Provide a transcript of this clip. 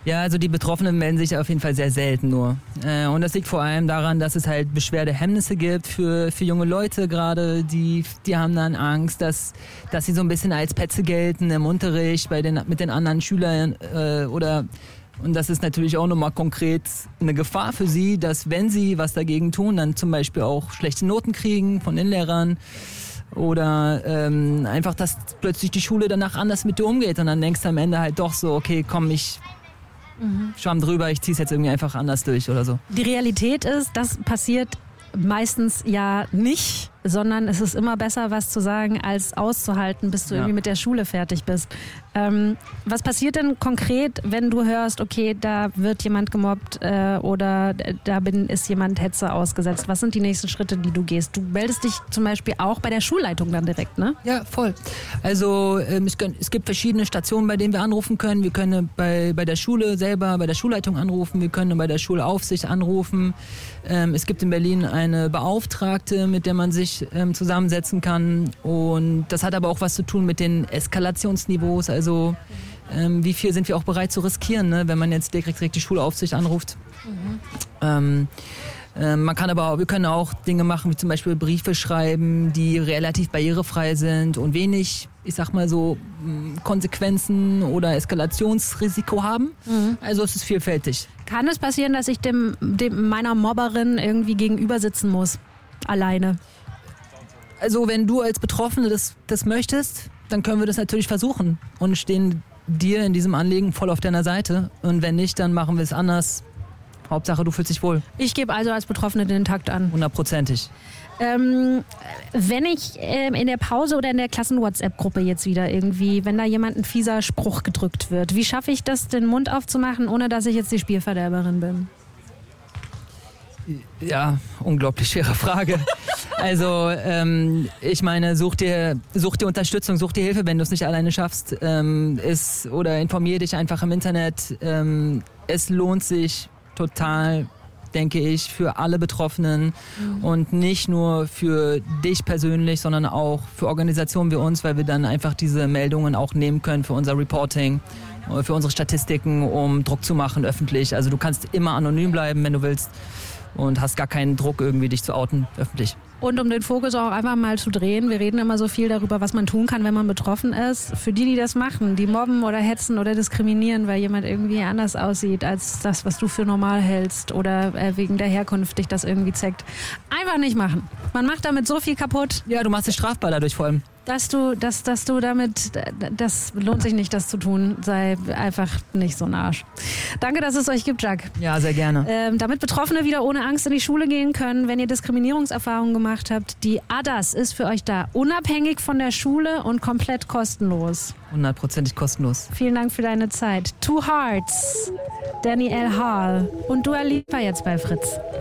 Ja, also die Betroffenen melden sich auf jeden Fall sehr selten nur. Und das liegt vor allem daran, dass es halt Beschwerdehemmnisse gibt für junge Leute gerade. Die haben dann Angst, dass sie so ein bisschen als Petze gelten im Unterricht mit den anderen Schülern und das ist natürlich auch nochmal konkret eine Gefahr für sie, dass wenn sie was dagegen tun, dann zum Beispiel auch schlechte Noten kriegen von den Lehrern. Oder einfach, dass plötzlich die Schule danach anders mit dir umgeht. Und dann denkst du am Ende halt doch so, okay, komm, ich schwamm drüber, ich zieh's jetzt irgendwie einfach anders durch oder so. Die Realität ist, das passiert meistens ja nicht, sondern es ist immer besser, was zu sagen, als auszuhalten, bis du irgendwie mit der Schule fertig bist. Was passiert denn konkret, wenn du hörst, okay, da wird jemand gemobbt oder ist jemand Hetze ausgesetzt? Was sind die nächsten Schritte, die du gehst? Du meldest dich zum Beispiel auch bei der Schulleitung dann direkt, ne? Ja, voll. Also es gibt verschiedene Stationen, bei denen wir anrufen können. Wir können bei der Schule selber, bei der Schulleitung anrufen. Wir können bei der Schulaufsicht anrufen. Es gibt in Berlin eine Beauftragte, mit der man sich zusammensetzen kann. Und das hat aber auch was zu tun mit den Eskalationsniveaus. Also wie viel sind wir auch bereit zu riskieren, ne, wenn man jetzt direkt die Schulaufsicht anruft. Wir können auch Dinge machen, wie zum Beispiel Briefe schreiben, die relativ barrierefrei sind und wenig, ich sag mal so, Konsequenzen oder Eskalationsrisiko haben. Also es ist vielfältig. Kann es passieren, dass ich meiner Mobberin irgendwie gegenüber sitzen muss? Alleine? Also wenn du als Betroffene das möchtest, dann können wir das natürlich versuchen und stehen dir in diesem Anliegen voll auf deiner Seite. Und wenn nicht, dann machen wir es anders. Hauptsache, du fühlst dich wohl. Ich gebe also als Betroffene den Takt an. 100%. Wenn ich in der Pause oder in der Klassen-WhatsApp-Gruppe jetzt wieder irgendwie, wenn da jemand ein fieser Spruch gedrückt wird, wie schaffe ich das, den Mund aufzumachen, ohne dass ich jetzt die Spielverderberin bin? Ja, unglaublich schwere Frage. Also ich meine, such dir Unterstützung, such dir Hilfe, wenn du es nicht alleine schaffst. Oder informier dich einfach im Internet. Es lohnt sich total, denke ich, für alle Betroffenen und nicht nur für dich persönlich, sondern auch für Organisationen wie uns, weil wir dann einfach diese Meldungen auch nehmen können für unser Reporting, für unsere Statistiken, um Druck zu machen öffentlich. Also du kannst immer anonym bleiben, wenn du willst. Und hast gar keinen Druck, irgendwie dich zu outen, öffentlich. Und um den Fokus auch einfach mal zu drehen, wir reden immer so viel darüber, was man tun kann, wenn man betroffen ist. Für die das machen, die mobben oder hetzen oder diskriminieren, weil jemand irgendwie anders aussieht als das, was du für normal hältst oder wegen der Herkunft dich das irgendwie zeigt. Einfach nicht machen. Man macht damit so viel kaputt. Ja, du machst dich strafbar dadurch vor allem. Dass du damit, das lohnt sich nicht, das zu tun, sei einfach nicht so ein Arsch. Danke, dass es euch gibt, Jack. Ja, sehr gerne. Damit Betroffene wieder ohne Angst in die Schule gehen können, wenn ihr Diskriminierungserfahrungen gemacht habt, die ADAS ist für euch da, unabhängig von der Schule und komplett kostenlos. 100% kostenlos. Vielen Dank für deine Zeit. Two Hearts, Danny L. Hall und Dua Lipa jetzt bei Fritz.